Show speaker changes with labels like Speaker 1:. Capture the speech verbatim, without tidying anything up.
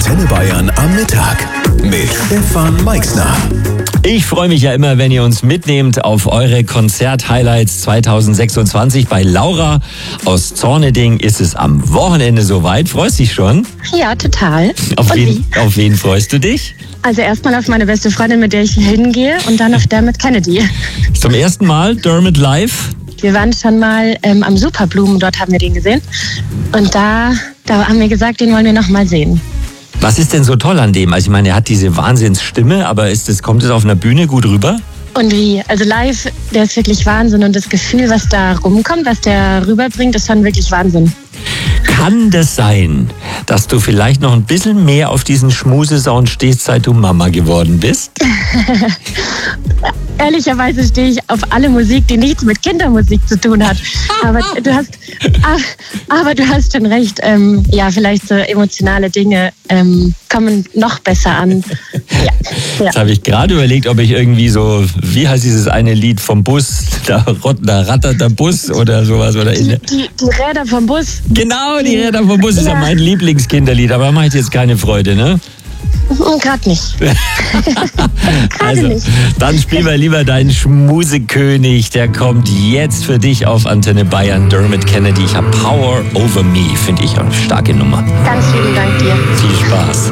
Speaker 1: Antenne Bayern am Mittag mit Stefan Meixner.
Speaker 2: Ich freue mich ja immer, wenn ihr uns mitnehmt auf eure Konzert-Highlights zwanzig sechsundzwanzig. Bei Laura aus Zorneding ist es am Wochenende soweit. Freust dich schon?
Speaker 3: Ja, total.
Speaker 2: Auf
Speaker 3: Und
Speaker 2: wen,
Speaker 3: wie?
Speaker 2: auf wen freust du dich?
Speaker 3: Also erstmal auf meine beste Freundin, mit der ich hingehe, und dann auf Dermot Kennedy.
Speaker 2: Zum ersten Mal Dermot live?
Speaker 3: Wir waren schon mal ähm, am Superblumen, dort haben wir den gesehen. Und da, da haben wir gesagt, den wollen wir noch mal sehen.
Speaker 2: Was ist denn so toll an dem? Also ich meine, er hat diese Wahnsinnsstimme, aber ist das, kommt es auf einer Bühne gut rüber?
Speaker 3: Und wie? Also live, der ist wirklich Wahnsinn. Und das Gefühl, was da rumkommt, was der rüberbringt, ist schon wirklich Wahnsinn.
Speaker 2: Kann das sein, dass du vielleicht noch ein bisschen mehr auf diesen Schmusesound stehst, seit du Mama geworden bist?
Speaker 3: Ehrlicherweise stehe ich auf alle Musik, die nichts mit Kindermusik zu tun hat. Aber du hast, aber du hast schon recht. Ähm, ja, vielleicht so emotionale Dinge ähm, kommen noch besser an. Ja, ja.
Speaker 2: Jetzt habe ich gerade überlegt, ob ich irgendwie so, wie heißt dieses eine Lied vom Bus, da, da rattert der Bus oder sowas. Oder
Speaker 3: Die, die, die Räder vom Bus.
Speaker 2: Genau, die Räder vom Bus ist ja,
Speaker 3: Ja.
Speaker 2: mein Lieblingskinderlied, aber da mache ich jetzt keine Freude, ne?
Speaker 3: Gerade nicht.
Speaker 2: Also,
Speaker 3: nicht.
Speaker 2: dann spiel mal lieber deinen Schmusekönig. Der kommt jetzt für dich auf Antenne Bayern. Dermot Kennedy. Ich habe Power Over Me. Finde ich eine starke Nummer.
Speaker 3: Ganz lieben Dank dir.
Speaker 2: Viel Spaß.